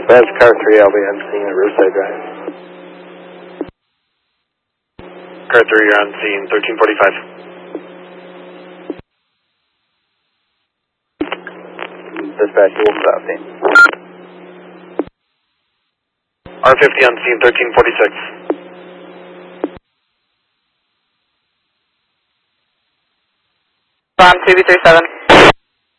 Dispatch car 3, I'll be on scene at Riverside Drive. Car 3, you're on scene, 1345. Dispatch, you will stop scene. R50 on scene, 1346. Bomb 237.